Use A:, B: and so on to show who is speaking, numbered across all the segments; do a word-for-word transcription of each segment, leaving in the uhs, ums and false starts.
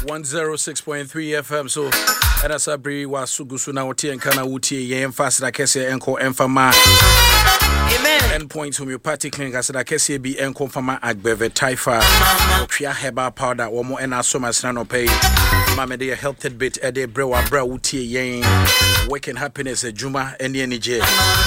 A: one oh six point three F M. So, and as I bring was Sugusu now, T and Kana Uti, Yen Fast, I can say, Enko Enfama. Amen. Endpoints homeopathic clinic, I said, I can say, be Enko Fama at Beve Taifa, Pia Heba powder, one more, and I so much nano pay. Mamma, they helped a bit at the Brewa Bra Uti, Yen, Waking Happiness, a Juma, and the N J.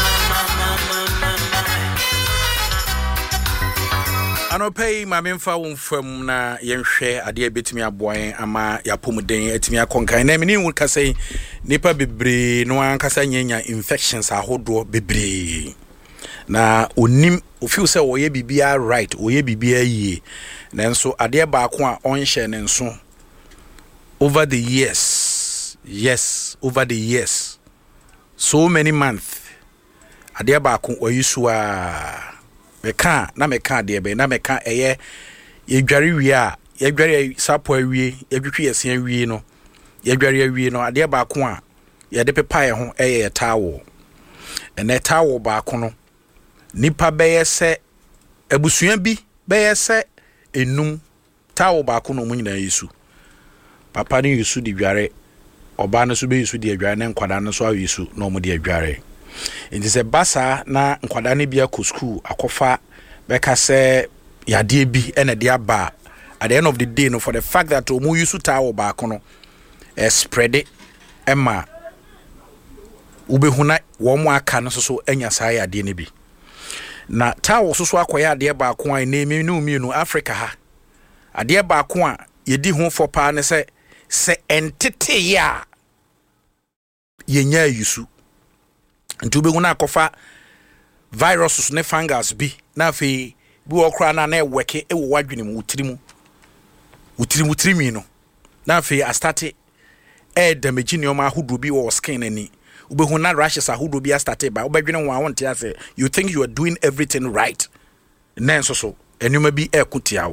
A: Ano pay ma memfa wo mfam na yenhwe ade betimi aboan ama yapomuden etimi akonkan na meni wo kasai nipa bebre no ankasa nyanya infections ahodo bebre na onim ofio se wo ye bibia right wo ye bibia yie nanso ade ba ko a onhye ne nso over the years yes over the years so many months ade ba ko oyisu a meka na meka de be na meka eye yedware wie a yedware sapo awie yedwetwe yesen awie no yedware awie no ade ba ko a yede pepa ye ho eye tawo ene tawo ba ko no nipa beye se abusua bi beye se enum tawo ba ko no mu nyina yesu papa ni yesu di dware oba no so be yesu di dware ne nkwada no so a yesu no mu di dware. It is a basa na nkwada ne bia ko school akofa beka se yade bi ene de aba at the end of the day no for the fact that omu yusu tawo ba ko no eh, spread it ema ubehuna wo mu aka no so so anya sa yade ne bi na tawo so so akoya ade ba ko an na emi no mi no Africa ha ade ba ko a yedi ho for pa ne se se entity ya yenya yusu ntube guna akofa viruses ne fungus bi na afi bi okra na na eweke ewo wadwene mu utirimu utirimu utirimi no na afi a start e damage ni o ma ahodo bi wo skin ani ubehu na rashes ahodo bi a start ba obedwene wo awon tia say you think you are doing everything right nenso so enuma bi e kutiawo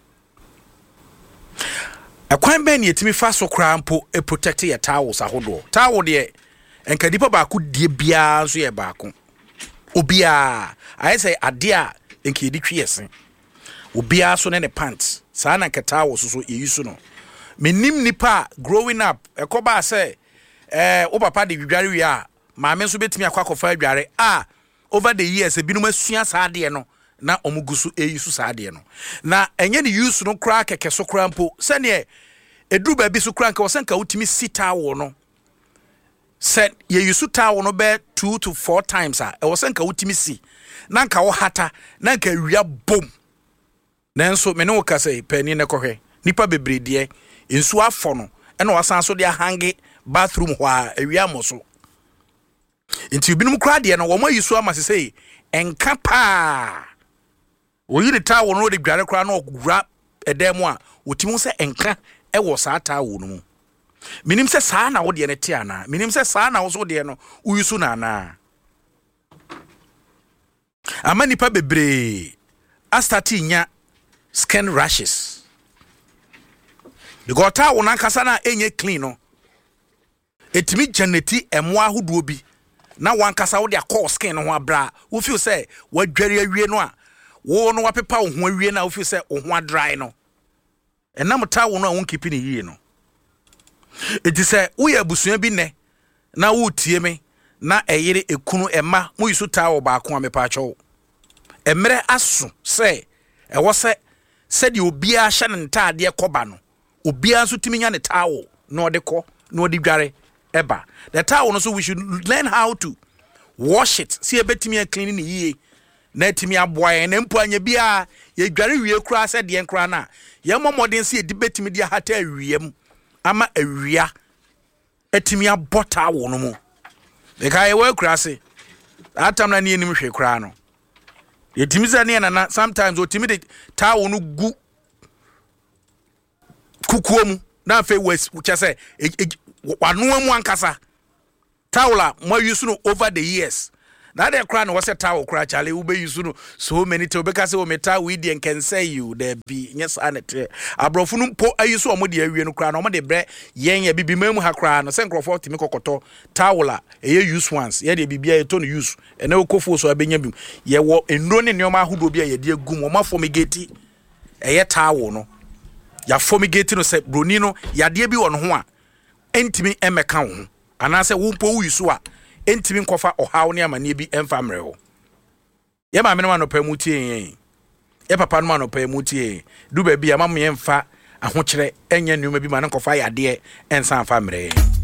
A: akwan ben yetimi fa so kra mpo e protect your towels ahodo tawo de enka dipa ba ku die bia so ye ba ko obia I say ade a enka yedi twiyesen obia so ne ne pants sa na nkata wo so so yeyisu no menim nipa growing up ekoba say eh o papa de dware wi a ma me so betimi akwa kofa dware ah over the years ebinum asua sa ade no na omugusu eyisu sa ade no na enye ne use no kra keke so kra mpo se ne eduru ba bi so kra nka wo se nka utimi sita wo no said ye yusu tawo no be two to four times ah e wo senka wutimi si na nka wo hata na nka wia bom nanso me ne wo ka say pani ne kohwe nipa bebrede ensu afo no e na wasan so de hange bathroom ho a awia mo so nti binum kra de no wo ma yusu ama say enka pa wo yiri tawo no de dware kra no ogura edem a wotimi se enka e wo sa tawo no mu minim se saa na wo de ne te ana minim se saa na wo so de no uyusu na na amani pa bebre astati nya skin rashes the gota wo na kasa na enye clean no etimi janeti emo ahodo bi na wan kasa wo de akọ skin no ho abra wo feel say wadware awie no a wo no wapepa wo ho awie na wo feel say wo ho dry no enam ta wo no a won keep ni yie no. It is a we abusua bi ne na wo tie me na eyere ekunu ema mo yisu tawo ba ko amepa cho emre aso se e wo se se de obi a hye ne ntade koba no obi a so timi nya ne tawo na ode ko na ode dware eba the tawo no so we should learn how to wash it see ebetimi clean ni yie na timi aboa na mpo anya bia ye dware wie kura se de nkura na ye momodin se edi betimi de hata awiem ama awia etimi abota wo no mu e kai we kura se atam na ne enim hwe kura no etimi za ne na sometimes otimi de tawo no gu kukuo mu na fe wes uche se wanu mu ankasa tawla mo use no over the years na de kura no was tawo kura chale ube use no so many to because o meta we dey can say you there be yes anet abrofu no po ayuso o mo de awie no kura no mo de bre yen ya bibimam ha kura no se nkrofo timi kokoto tawla eye use once ye de bibia e to no use e na okofo so abenya bim ye wo enro ne neoma ahodo bia ye de agum o ma fomigeti eye tawo no ya fumigate no se broni no yade bi won ho a entimi emeka wo ho anase wo mpo wo yiso a entimi nkofa ohaw ne amane bi emfa mre ho ye ma me no anopa mu tie ye papa no anopa mu tie du ba bi amam ye mfa ahokyere enye nneoma bi ma ne nkofa yade ensan fa mre